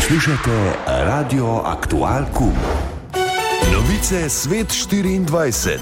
Poslušate Radio Aktualku. Novice Svet 24.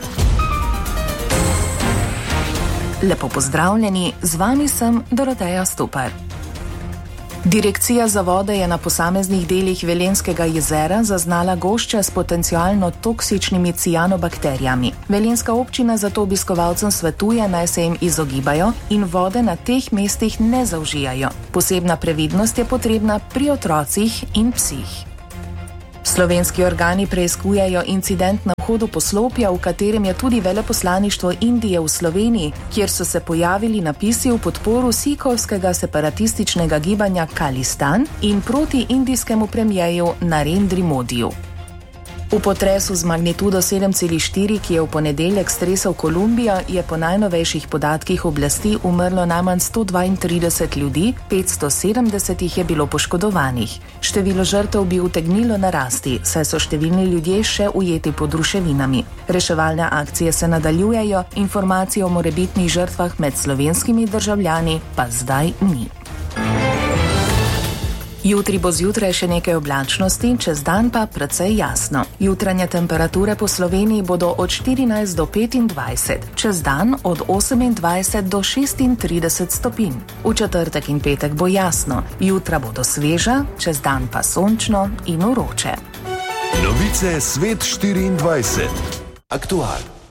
Lepo pozdravljeni, z vami sem Doroteja Stopar. Direkcija za vode je na posameznih delih Velenjskega jezera zaznala gošče s potencialno toksičnimi cianobakterijami. Velenjska občina zato obiskovalcem svetuje, naj se jim izogibajo in vode na teh mestih ne zaužijajo. Posebna previdnost je potrebna pri otrocih in psih. Slovenski organi preiskujejo incident na vhodu poslopja, v katerem je tudi veleposlaništvo Indije v Sloveniji, kjer so se pojavili napisi v podporu sikovskega separatističnega gibanja Khalistan in proti indijskemu premijeju Narendri Modiju. V potresu z magnitudo 7,4, ki je v ponedeljek stresel Kolumbijo, je po najnovejših podatkih oblasti umrlo najmanj 132 ljudi, 570 jih je bilo poškodovanih. Število žrtev bi utegnilo narasti, saj so številni ljudje še ujeti pod ruševinami. Reševalne akcije se nadaljujejo, informacije o morebitnih žrtvah med slovenskimi državljani pa zdaj ni. Jutri bo zjutraj še nekaj oblačnosti, čez dan pa precej jasno. Jutranje temperature po Sloveniji bodo od 14 do 25, čez dan od 28 do 36 stopinj. V četrtek in petek bo jasno, jutra bodo sveža, čez dan pa sončno in vroče. Novice Svet 24. Aktual.